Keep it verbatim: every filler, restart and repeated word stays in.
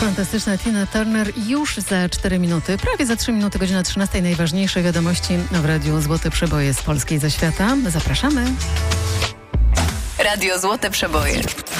Fantastyczna Tina Turner już za cztery minuty, prawie za trzy minuty, godzina trzynasta. Najważniejsze wiadomości w Radiu Złote Przeboje z Polski i ze świata. Zapraszamy. Radio Złote Przeboje.